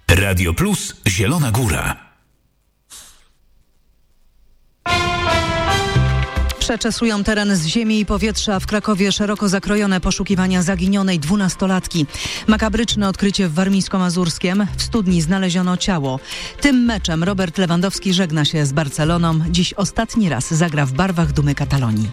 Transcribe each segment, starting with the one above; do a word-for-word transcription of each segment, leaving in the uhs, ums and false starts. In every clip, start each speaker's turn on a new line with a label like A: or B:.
A: Radio Plus Zielona Góra.
B: Przeczesują teren z ziemi i powietrza. W Krakowie szeroko zakrojone poszukiwania zaginionej dwunastolatki. Makabryczne odkrycie w Warmińsko-Mazurskiem. W studni znaleziono ciało. Tym meczem Robert Lewandowski żegna się z Barceloną. Dziś ostatni raz zagra w barwach dumy Katalonii.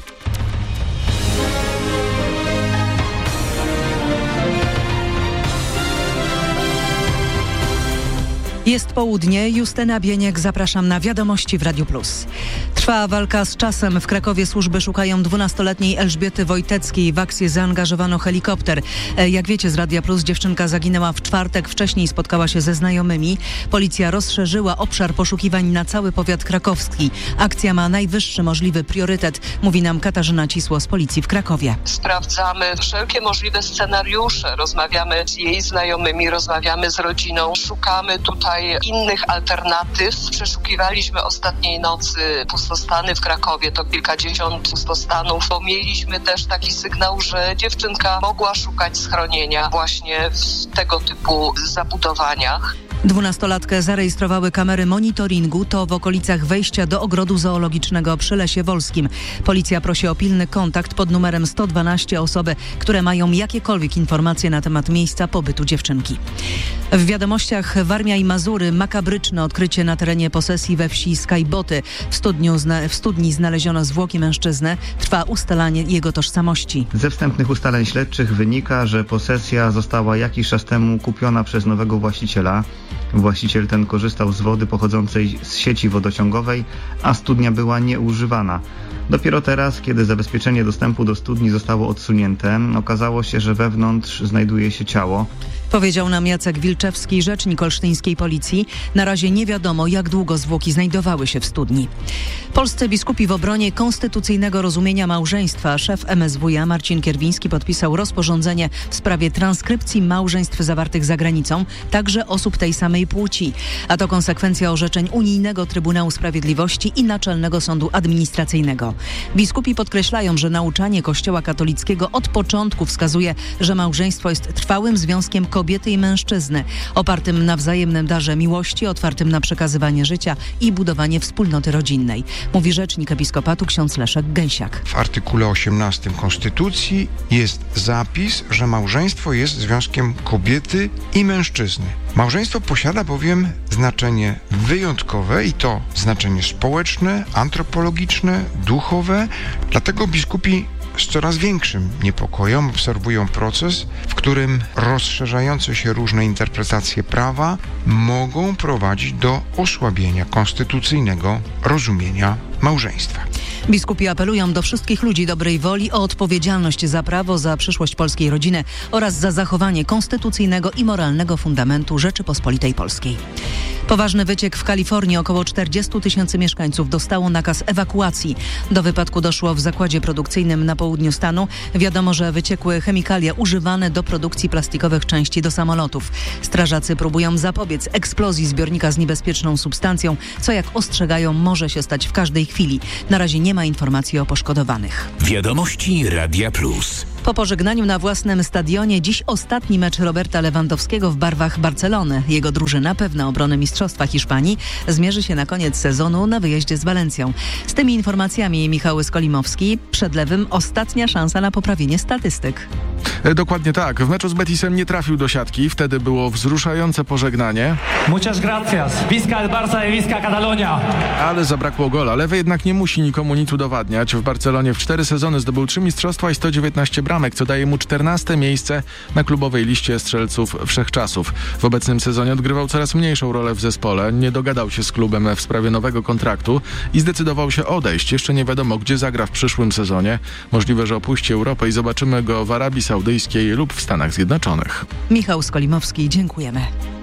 B: Jest południe, Justyna Bieniek, zapraszam na Wiadomości w Radiu Plus. Trwa walka z czasem. W Krakowie służby szukają dwunastoletniej Elżbiety Wojteckiej. W akcję zaangażowano helikopter. Jak wiecie z Radia Plus, dziewczynka zaginęła w czwartek. Wcześniej spotkała się ze znajomymi. Policja rozszerzyła obszar poszukiwań na cały powiat krakowski. Akcja ma najwyższy możliwy priorytet, mówi nam Katarzyna Cisło z Policji w Krakowie.
C: Sprawdzamy wszelkie możliwe scenariusze. Rozmawiamy z jej znajomymi, rozmawiamy z rodziną. Szukamy tutaj innych alternatyw. Przeszukiwaliśmy ostatniej nocy pustostany w Krakowie, to kilkadziesiąt pustostanów, bo mieliśmy też taki sygnał, że dziewczynka mogła szukać schronienia właśnie w tego typu zabudowaniach.
B: Dwunastolatkę zarejestrowały kamery monitoringu, to w okolicach wejścia do ogrodu zoologicznego przy Lesie Wolskim. Policja prosi o pilny kontakt pod numerem sto dwanaście osoby, które mają jakiekolwiek informacje na temat miejsca pobytu dziewczynki. W wiadomościach Warmia i Mazury makabryczne odkrycie na terenie posesji we wsi Skajboty. W, studniu zna- w studni znaleziono zwłoki mężczyzny. Trwa ustalanie jego tożsamości.
D: Ze wstępnych ustaleń śledczych wynika, że posesja została jakiś czas temu kupiona przez nowego właściciela. Właściciel ten korzystał z wody pochodzącej z sieci wodociągowej, a studnia była nieużywana. Dopiero teraz, kiedy zabezpieczenie dostępu do studni zostało odsunięte, okazało się, że wewnątrz znajduje się ciało.
B: Powiedział nam Jacek Wilczewski, rzecznik olsztyńskiej policji. Na razie nie wiadomo, jak długo zwłoki znajdowały się w studni. Polscy biskupi w obronie konstytucyjnego rozumienia małżeństwa. Szef M S W iA Marcin Kierwiński podpisał rozporządzenie w sprawie transkrypcji małżeństw zawartych za granicą, także osób tej samej płci. A to konsekwencja orzeczeń Unijnego Trybunału Sprawiedliwości i Naczelnego Sądu Administracyjnego. Biskupi podkreślają, że nauczanie Kościoła katolickiego od początku wskazuje, że małżeństwo jest trwałym związkiem kobiety i mężczyzny, opartym na wzajemnym darze miłości, otwartym na przekazywanie życia i budowanie wspólnoty rodzinnej, mówi rzecznik episkopatu ksiądz Leszek Gęsiak.
E: W artykule osiemnastym Konstytucji jest zapis, że małżeństwo jest związkiem kobiety i mężczyzny. Małżeństwo posiada bowiem znaczenie wyjątkowe i to znaczenie społeczne, antropologiczne, duchowe. Dlatego biskupi z coraz większym niepokojem obserwują proces, w którym rozszerzające się różne interpretacje prawa mogą prowadzić do osłabienia konstytucyjnego rozumienia małżeństwa.
B: Biskupi apelują do wszystkich ludzi dobrej woli o odpowiedzialność za prawo, za przyszłość polskiej rodziny oraz za zachowanie konstytucyjnego i moralnego fundamentu Rzeczypospolitej Polskiej. Poważny wyciek w Kalifornii. Około czterdziestu tysięcy mieszkańców dostało nakaz ewakuacji. Do wypadku doszło w zakładzie produkcyjnym na południu stanu. Wiadomo, że wyciekły chemikalia używane do produkcji plastikowych części do samolotów. Strażacy próbują zapobiec eksplozji zbiornika z niebezpieczną substancją, co jak ostrzegają może się stać w każdej chwili. Na razie nie ma informacji o poszkodowanych.
A: Wiadomości Radia Plus.
B: Po pożegnaniu na własnym stadionie dziś ostatni mecz Roberta Lewandowskiego w barwach Barcelony. Jego drużyna, pewna obrony Mistrzostwa Hiszpanii, zmierzy się na koniec sezonu na wyjeździe z Walencją. Z tymi informacjami Michał Skolimowski. Przed Lewym ostatnia szansa na poprawienie statystyk.
F: Dokładnie tak. W meczu z Betisem nie trafił do siatki. Wtedy było wzruszające pożegnanie.
G: Muchas gracias. Visca el Barça y Visca Catalonia.
F: Ale zabrakło gola. Lewy jednak nie musi nikomu nic udowadniać. W Barcelonie w cztery sezony zdobył trzy mistrzostwa i sto dziewiętnaście bramek, co daje mu czternaste miejsce na klubowej liście strzelców wszechczasów. W obecnym sezonie odgrywał coraz mniejszą rolę w zespole. Nie dogadał się z klubem w sprawie nowego kontraktu i zdecydował się odejść. Jeszcze nie wiadomo, gdzie zagra w przyszłym sezonie. Możliwe, że opuści Europę i zobaczymy go w Arabii Saudyjskiej lub w Stanach Zjednoczonych.
B: Michał Skolimowski, dziękujemy.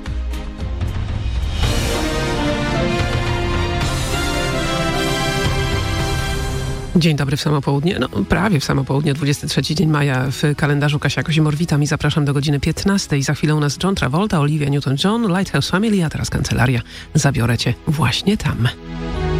H: Dzień dobry w samo południe, no prawie w samo południe, dwudziesty trzeci dzień maja w kalendarzu. Kasia Kozimor, witam i zapraszam do godziny piętnastej. Za chwilę u nas John Travolta, Olivia Newton-John, Lighthouse Family, a teraz kancelaria. Zabiorę cię właśnie tam.